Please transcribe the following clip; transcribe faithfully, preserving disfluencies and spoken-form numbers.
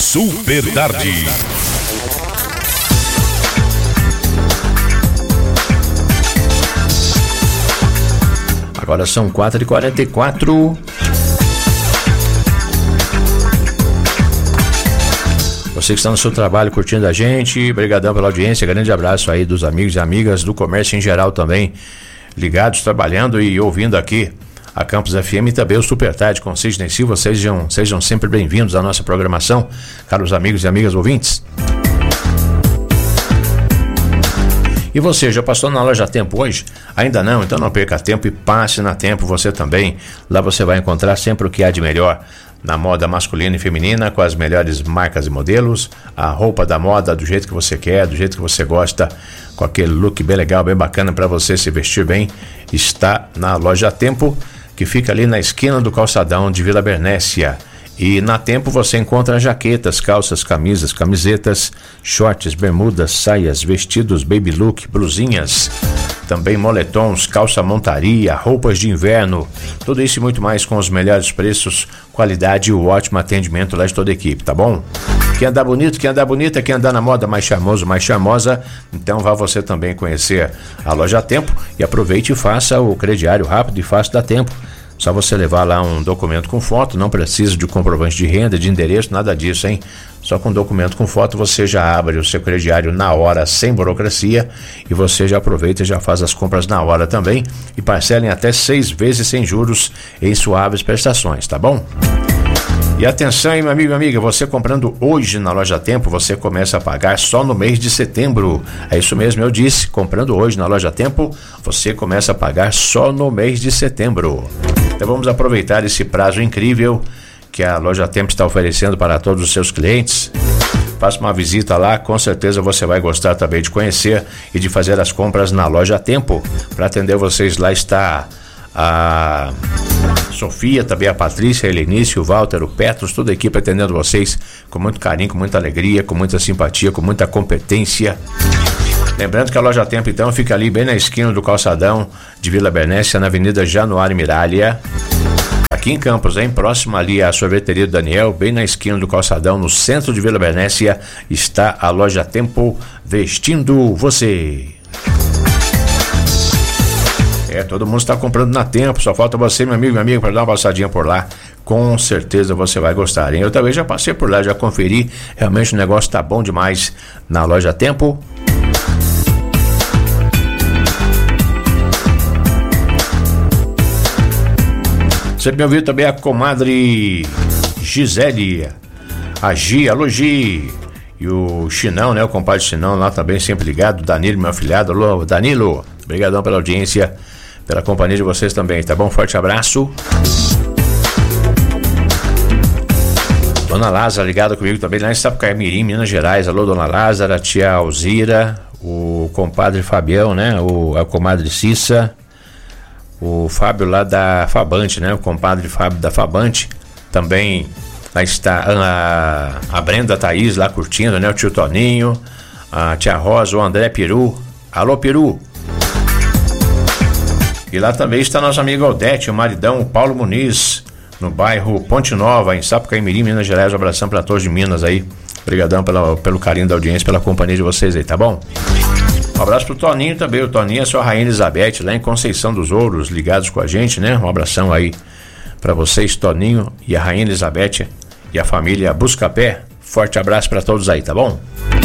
Super Tarde. Agora são quatro e quarenta e quatro. Você que está no seu trabalho curtindo a gente, brigadão pela audiência, grande abraço aí dos amigos e amigas do comércio em geral também, ligados, trabalhando e ouvindo aqui a Campus F M e também o Super Tarde com Sidney Silva. Sejam, sejam sempre bem-vindos à nossa programação, caros amigos e amigas ouvintes. E você, já passou na loja Tempo hoje? Ainda não? Então não perca tempo e passe na Tempo você também. Lá você vai encontrar sempre o que há de melhor na moda masculina e feminina, com as melhores marcas e modelos, a roupa da moda do jeito que você quer, do jeito que você gosta, com aquele look bem legal, bem bacana para você se vestir bem, está na loja Tempo, que fica ali na esquina do calçadão de Vila Bernécia. E na Tempo você encontra jaquetas, calças, camisas, camisetas, shorts, bermudas, saias, vestidos, baby look, blusinhas, também moletons, calça montaria, roupas de inverno, tudo isso e muito mais com os melhores preços, qualidade e o ótimo atendimento lá de toda a equipe, tá bom? Quer andar bonito, quer andar bonita, quer andar na moda mais charmoso, mais charmosa, então vá você também conhecer a loja Tempo e aproveite e faça o crediário rápido e fácil da Tempo. Só você levar lá um documento com foto, não precisa de comprovante de renda, de endereço, nada disso, hein? Só com documento com foto você já abre o seu crediário na hora, sem burocracia, e você já aproveita e já faz as compras na hora também e parcela em até seis vezes sem juros em suaves prestações, tá bom? E atenção aí, meu amigo e amiga, você comprando hoje na loja Tempo, você começa a pagar só no mês de setembro. É isso mesmo, eu disse, comprando hoje na loja Tempo, você começa a pagar só no mês de setembro. Então vamos aproveitar esse prazo incrível que a loja Tempo está oferecendo para todos os seus clientes. Faça uma visita lá, com certeza você vai gostar também de conhecer e de fazer as compras na loja Tempo. Para atender vocês lá está a Sofia, também a Patrícia, a Helenice, o Walter, o Petros, toda a equipe atendendo vocês com muito carinho, com muita alegria, com muita simpatia, com muita competência. Lembrando que a loja Tempo então fica ali bem na esquina do calçadão de Vila Bernécia, na Avenida Januário Miralha, aqui em Campos, hein? Próximo ali à sorveteria do Daniel, bem na esquina do calçadão, no centro de Vila Bernécia, está a loja Tempo vestindo você. É, todo mundo está comprando na Tempo, só falta você, meu amigo e minha amiga, para dar uma passadinha por lá. Com certeza você vai gostar, hein? Eu também já passei por lá, já conferi, realmente o negócio tá bom demais na loja Tempo. Você me ouviu também a comadre Gisele, a Gi, alô Gi, e o Chinão, né, o compadre Chinão lá também sempre ligado, Danilo, meu afilhado, alô Danilo, obrigadão pela audiência, pela companhia de vocês também, tá bom? Forte abraço. Dona Lázara ligada comigo também lá em Sapucaí-Mirim, Minas Gerais, alô Dona Lázara, a tia Alzira, o compadre Fabião, né, o, a comadre Cissa, o Fábio lá da Fabante, né? O compadre Fábio da Fabante. Também lá está a, a Brenda Thaís lá curtindo, né? O tio Toninho, a tia Rosa, o André Peru. Alô, Peru. E lá também está nosso amigo Aldete, o maridão, o Paulo Muniz, no bairro Ponte Nova, em Sapucaí-Mirim, Minas Gerais. Um abração para todos de Minas aí. Obrigadão pela, pelo carinho da audiência, pela companhia de vocês aí, tá bom? Um abraço pro Toninho também, o Toninho é sua Rainha Elizabeth, lá em Conceição dos Ouros, ligados com a gente, né? Um abração aí para vocês, Toninho e a Rainha Elizabeth e a família Buscapé. Forte abraço para todos aí, tá bom?